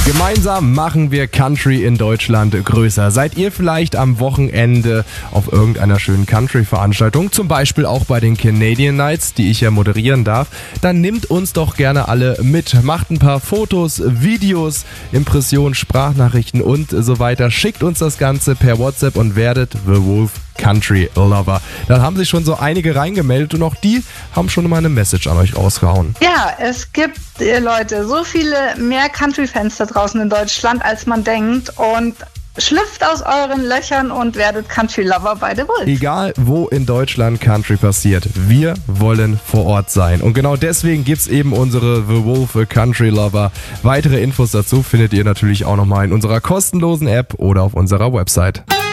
Gemeinsam machen wir Country in Deutschland größer. Seid ihr vielleicht am Wochenende auf irgendeiner schönen Country-Veranstaltung, zum Beispiel auch bei den Canadian Nights, die ich ja moderieren darf, dann nimmt uns doch gerne alle mit. Macht ein paar Fotos, Videos, Impressionen, Sprachnachrichten und so weiter. Schickt uns das Ganze per WhatsApp und werdet The Wolf Country Lover. Dann haben sich schon so einige reingemeldet und auch die haben schon mal eine Message an euch rausgehauen. Ja, es gibt, Leute, so viele mehr Country-Fans da draußen in Deutschland, als man denkt, und schlüpft aus euren Löchern und werdet Country-Lover bei The Wolf. Egal, wo in Deutschland Country passiert, wir wollen vor Ort sein. Und genau deswegen gibt's eben unsere The Wolf Country Lover. Weitere Infos dazu findet ihr natürlich auch nochmal in unserer kostenlosen App oder auf unserer Website.